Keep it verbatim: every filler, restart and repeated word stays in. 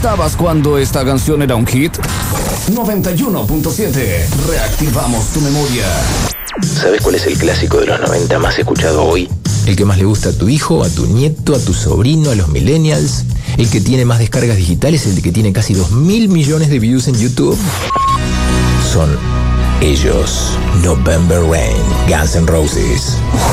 estabas cuando esta canción era un hit? noventa y uno punto siete. Reactivamos tu memoria. ¿Sabes cuál es el clásico de los noventa más escuchado hoy? El que más le gusta a tu hijo, a tu nieto, a tu sobrino, a los millennials. El que tiene más descargas digitales, el que tiene casi dos mil millones de views en YouTube. Son ellos. November Rain, Guns N' Roses.